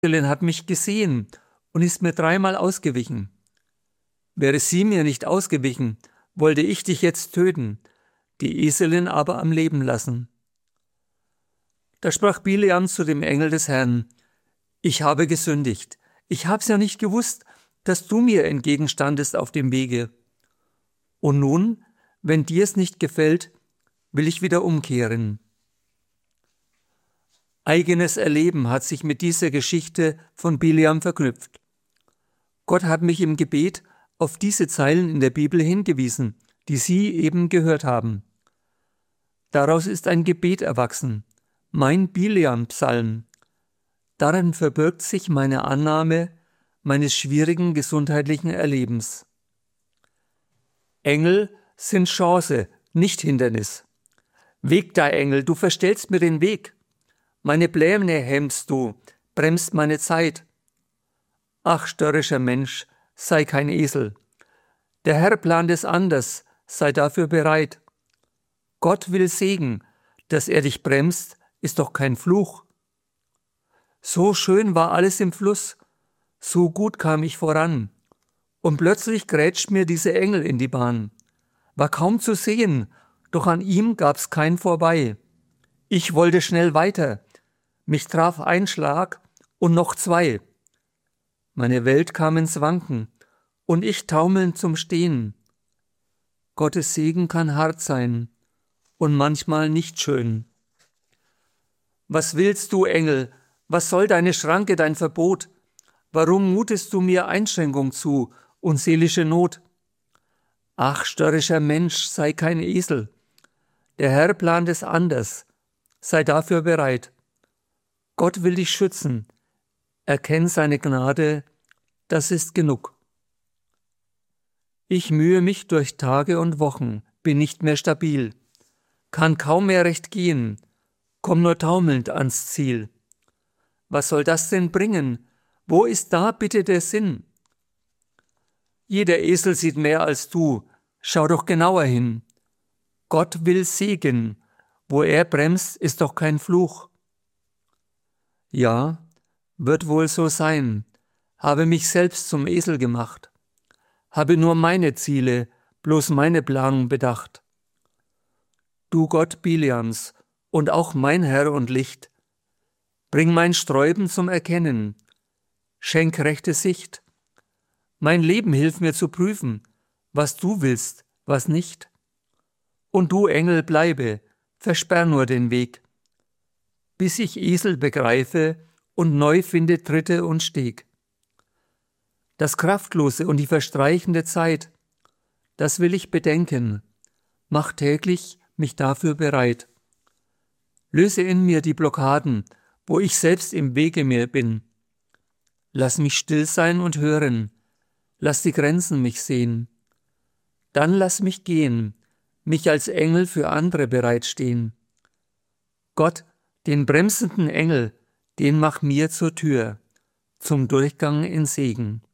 Eselin hat mich gesehen und ist mir 3-mal ausgewichen. Wäre sie mir nicht ausgewichen, wollte ich dich jetzt töten, die Eselin aber am Leben lassen. Da sprach Bileam zu dem Engel des Herrn: Ich habe gesündigt. Ich hab's ja nicht gewusst, dass du mir entgegenstandest auf dem Wege. Und nun, wenn dir's nicht gefällt, will ich wieder umkehren. Eigenes Erleben hat sich mit dieser Geschichte von Bileam verknüpft. Gott hat mich im Gebet auf diese Zeilen in der Bibel hingewiesen, die Sie eben gehört haben. Daraus ist ein Gebet erwachsen, mein Bileam-Psalm. Darin verbirgt sich meine Annahme meines schwierigen gesundheitlichen Erlebens. Engel sind Chance, nicht Hindernis. Weg da, Engel, du verstellst mir den Weg. Meine Pläne hemmst du, bremst meine Zeit. Ach, störrischer Mensch, sei kein Esel. Der Herr plant es anders, sei dafür bereit. Gott will Segen, dass er dich bremst, ist doch kein Fluch. So schön war alles im Fluss, so gut kam ich voran. Und plötzlich grätscht mir dieser Engel in die Bahn. War kaum zu sehen, doch an ihm gab's kein Vorbei. Ich wollte schnell weiter, mich traf ein Schlag und noch 2. Meine Welt kam ins Wanken und ich taumelnd zum Stehen. Gottes Segen kann hart sein und manchmal nicht schön. Was willst du, Engel? Was soll deine Schranke, dein Verbot? Warum mutest du mir Einschränkung zu und seelische Not? Ach, störrischer Mensch, sei kein Esel. Der Herr plant es anders. Sei dafür bereit. Gott will dich schützen. Erkenn seine Gnade, das ist genug. Ich mühe mich durch Tage und Wochen, bin nicht mehr stabil, kann kaum mehr recht gehen, komm nur taumelnd ans Ziel. Was soll das denn bringen? Wo ist da bitte der Sinn? Jeder Esel sieht mehr als du, schau doch genauer hin. Gott will Segen, wo er bremst, ist doch kein Fluch. Ja, wird wohl so sein, habe mich selbst zum Esel gemacht, habe nur meine Ziele, bloß meine Planung bedacht. Du Gott Bileams und auch mein Herr und Licht, bring mein Sträuben zum Erkennen, schenk rechte Sicht. Mein Leben hilf mir zu prüfen, was du willst, was nicht. Und du, Engel, bleibe, versperr nur den Weg, bis ich Esel begreife und neu finde Tritte und Steg. Das Kraftlose und die verstreichende Zeit, das will ich bedenken, mach täglich mich dafür bereit. Löse in mir die Blockaden, wo ich selbst im Wege mir bin. Lass mich still sein und hören, lass die Grenzen mich sehen. Dann lass mich gehen, mich als Engel für andere bereitstehen. Gott, den bremsenden Engel, den mach mir zur Tür, zum Durchgang in Segen.